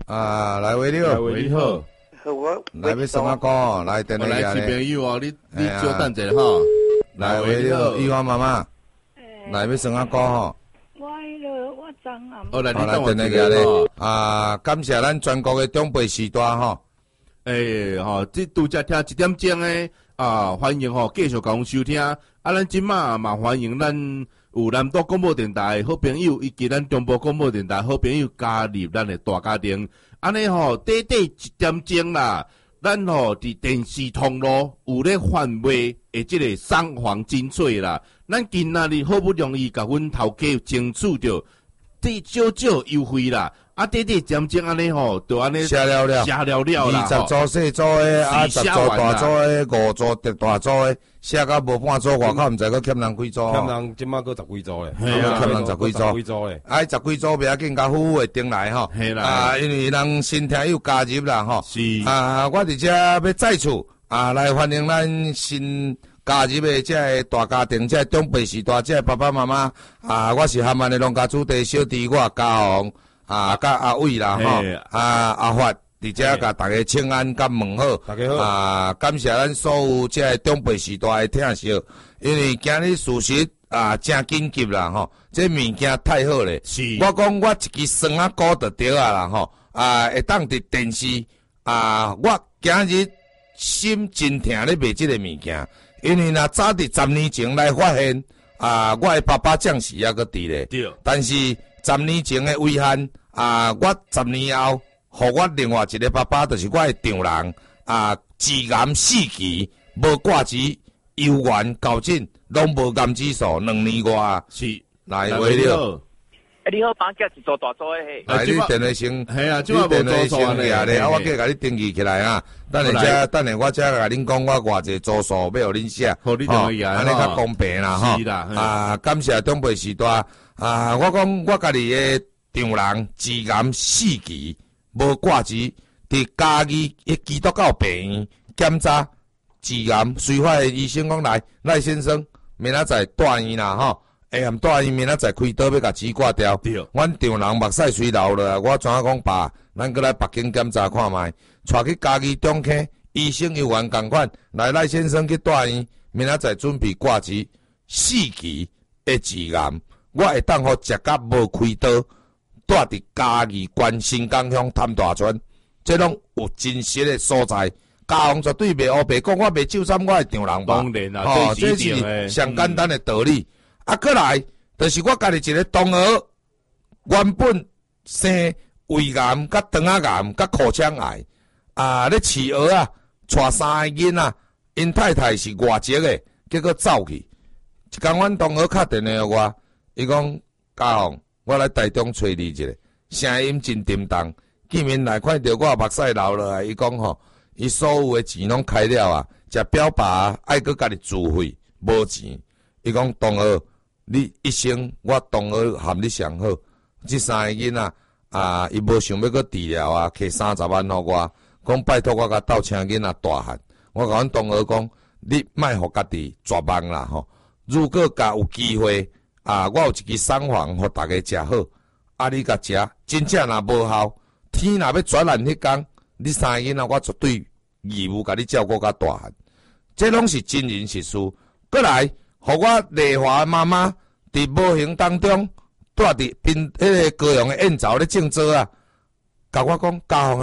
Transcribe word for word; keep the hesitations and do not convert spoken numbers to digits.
啊，来维六， 来维你好， 我来要什么歌？来电话来来是朋友哦，你你稍等者吼。 来维六，玉花妈妈，来要什么歌吼？ 我迄个我昨暗。 哦，来你来等我电话咧一下吼。 啊，感谢咱全国的长辈时代吼。 诶，吼，即拄则听一点钟诶，啊，欢迎吼继续甲阮收听。啊，咱即马嘛欢迎咱有南岛广播电台好朋友，以及咱中部广播电台好朋友加入咱诶大家庭。安尼吼，短短一点钟啦，咱吼伫电视通路有咧贩卖诶即个双黄金水啦。咱今仔日好不容易甲阮头家争取着，这少少优惠啦。啊，短短点钟安尼吼，就安尼写了了， 写了了啦。 二十组细组的，啊，十组大组的，五组特大组的，写到无半组，外口毋知佫欠人几组。 欠人即马佫十几组咧， 系啊，欠人十几组。 十几组咧， 啊，十几组不要紧，甲夫妇会顶来吼。 系啦。 啊，因为人新听友加入啦吼。 是。 啊，我伫遮要再次啊来欢迎咱新加入的这个大家庭，这个长辈时代，这个爸爸妈妈啊，我是汉万的农家主地小弟，我嘉宏。啊，甲阿伟啦吼，啊阿发伫遮甲大家请安甲问好， 大家好啊，感谢咱所有这个长辈时代的听众，因为今日事实啊真紧急啦吼，这物件太好咧，我讲我一支酸啊糕就对啊啦吼，啊会当伫电视啊，我今日心真疼咧卖即个物件，因为若早伫十年前来发现啊，我的爸爸将士还佫伫咧，但是十年前的遗憾啊，我十年后，互我另外一个爸爸，就是我的丈人啊，致癌四期，无挂子，幽源高诊，拢无癌指数，两年外是来为了。 哎，你好，帮叫一组大组的嘿。 来，你电话先， 系啊，即马无做错咧。啊，我计甲你登记起来啊。等下遮，等下我遮甲恁讲，我偌济组数要互恁写， 好，你等伊啊， 安尼较公平啦吼。 是啦， 啊，感谢长辈时代啊，我讲我家己的丈人致癌四期，无挂子，伫嘉义迄基督教病院检查致癌，随法的医生讲来，赖先生明仔载大院啦吼。下暗大医明仔载开刀要甲钱挂掉，阮丈人目屎水流了，我怎啊讲爸，咱过来北京检查看卖，带去嘉义中科，医生有缘共款，来赖先生去大医，明仔载准备挂钱，四期的致癌，我会当互食甲无开刀，住伫嘉义县新港乡潭大村，这拢有真实的所在。嘉宏绝对袂乌白讲，我卖酒衫，我是丈人吧？ 当然啦， 哦，这是上简单的道理。啊，过来，就是我家己一个同学，原本生胃癌、甲肠仔癌、甲口腔癌，啊，咧饲儿啊，带三个囡仔，因太太是外籍的，结果走去。一工阮同学敲电话互我，伊讲嘉宏，我来台中找你一下，声音真沉重，见面来看到我目屎流落来，伊讲吼，伊所有的钱拢开了啊，食表爸爱搁家己自费，无钱。伊讲同学。你一生我同学含你上好，这三个囡仔啊，伊无想要搁治疗啊，摕三十万互我，讲拜托我甲斗请囡仔大汉。我甲阮同学讲，你莫互家己绝望啦吼。如果甲有机会啊，我有一支双黄互大家食好，啊你甲食，真正若无效，天若要转烂迄天，你三个囡仔我绝对义务甲你照顾甲大汉。这拢是真人实事。过来。互我丽华妈妈伫无形当中，住伫滨迄个高雄的燕巢咧种植啊，甲我讲嘉宏。